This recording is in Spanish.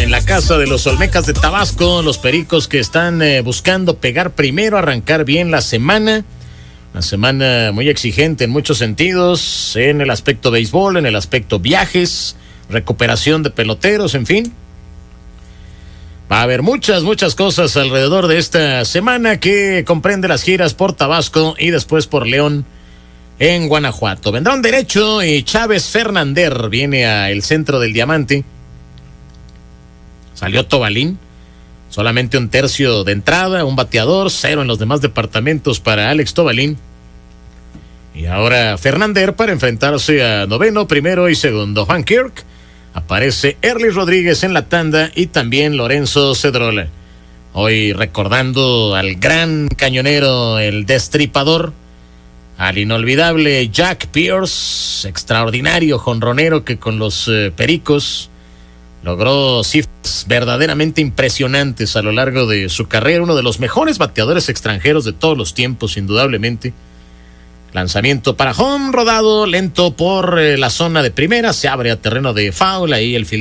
en la casa de los Olmecas de Tabasco, los Pericos que están buscando pegar primero, arrancar bien la semana. Una semana muy exigente en muchos sentidos, en el aspecto béisbol, en el aspecto viajes, recuperación de peloteros, en fin. Va a haber muchas cosas alrededor de esta semana que comprende las giras por Tabasco y después por León en Guanajuato. Vendrá un derecho y Chávez Fernández viene al centro del diamante. Salió Tobalín, solamente un tercio de entrada, un bateador, 0 en los demás departamentos para Alex Tobalín. Y ahora Fernández para enfrentarse a noveno, primero y segundo. Juan Kirk, aparece Erlis Rodríguez en la tanda y también Lorenzo Cedrola. Hoy recordando al gran cañonero, el destripador, al inolvidable Jack Pierce, extraordinario jonronero que con los Pericos logró cifras verdaderamente impresionantes a lo largo de su carrera, uno de los mejores bateadores extranjeros de todos los tiempos, indudablemente. Lanzamiento para home, rodado lento por la zona de primera, se abre a terreno de foul, ahí el